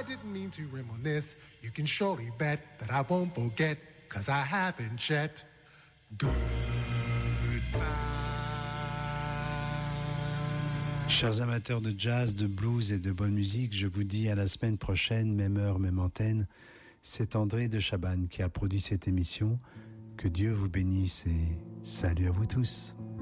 I didn't mean to reminisce. You can surely bet that I won't forget, 'cause I haven't yet. Goodbye. Chers amateurs de jazz, de blues et de bonne musique, je vous dis à la semaine prochaine, même heure, même antenne. C'est André de Chabannes qui a produit cette émission. Que Dieu vous bénisse et salut à vous tous.